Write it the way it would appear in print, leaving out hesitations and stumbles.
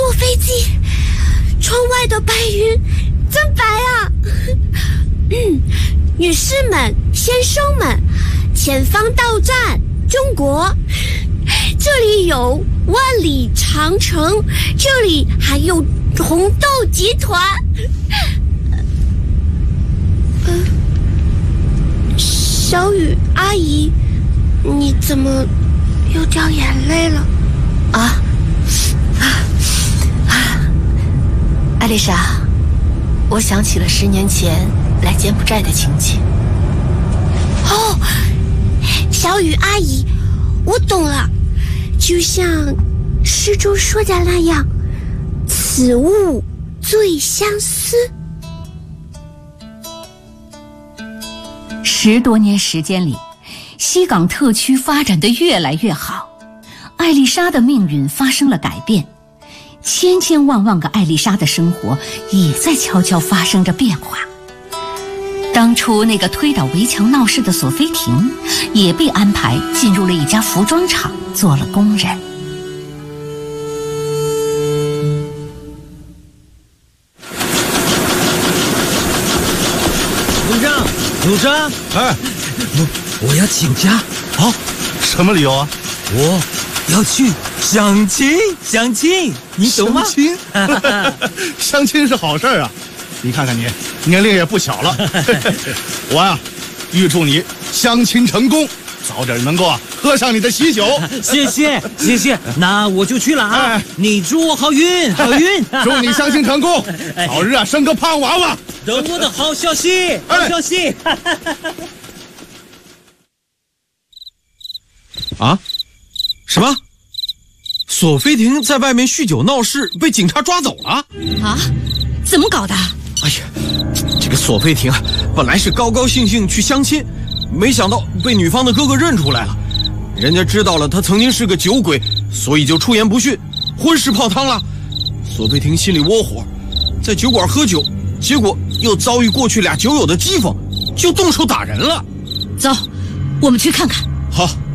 飞机，窗外的白云真白啊！女士们、先生们，前方到站中国，这里有万里长城，这里还有红豆集团。小雨阿姨，你怎么又掉眼泪了？ 艾丽莎，我想起了10年前来柬埔寨的情景。 哦，小雨阿姨，我懂了，就像诗中说的那样，此物最相思。 10多年时间里，西港特区发展得越来越好，艾丽莎的命运发生了改变，千千万万个艾丽莎的生活也在悄悄发生着变化。当初那个推倒围墙闹事的索菲婷，也被安排进入了一家服装厂做了工人。 鲁章， 哎， 我要请假。 好，什么理由啊？ 我要去相亲，你懂吗？ 相亲，相亲是好事啊！你看看你，年龄也不小了。我呀，预祝你相亲成功，早点能够喝上你的喜酒。 谢谢，那我就去了啊！ 哎， 你祝我好运。 祝你相亲成功，早日生个胖娃娃。 等我的好消息， 啊？什么？索菲婷在外面酗酒闹事，被警察抓走了？ 啊？怎么搞的？ 哎呀，这个索菲婷啊，本来是高高兴兴去相亲，没想到被女方的哥哥认出来了。人家知道了他曾经是个酒鬼，所以就出言不逊，婚事泡汤了。索菲婷心里窝火，在酒馆喝酒，结果又遭遇过去俩酒友的讥讽，就动手打人了。 走，我们去看看。 好。